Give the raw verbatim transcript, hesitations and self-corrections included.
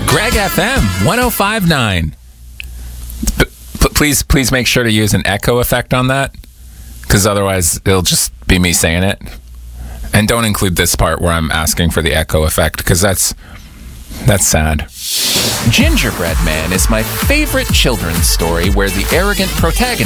Greg F M one oh five point nine. P- p- please, please make sure to use an echo effect on that, because otherwise it'll just be me saying it. And don't include this part where I'm asking for the echo effect, because that's that's sad. Gingerbread Man is my favorite children's story where the arrogant protagonist